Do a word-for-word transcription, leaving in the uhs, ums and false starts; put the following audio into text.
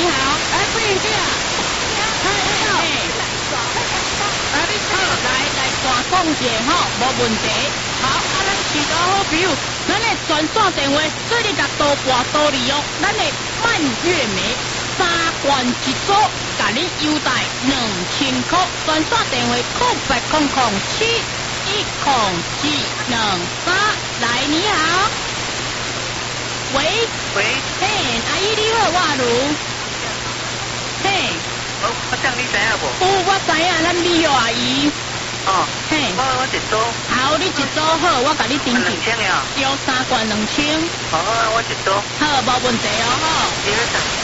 你好，哎，不一定啊。哎，你好。哎，你好，来来大讲者吼，无问题。好，啊，咱是个好朋友，咱的专线电话，做你甲多挂多利用，咱的蔓越莓三罐一组，甲你优待两千块，专线电话空八空空七一空七两三，来你好。喂喂， 嘿，阿姨你好，我如，嘿， 哦，我等你知影无？ 有我知影，咱美容阿姨， 哦， 嘿， 我我一组， 好，你一组好，我甲你登两记， 千了。 有三罐两千， 哦，我一组。 好，无问题哦，吼。 你要啥？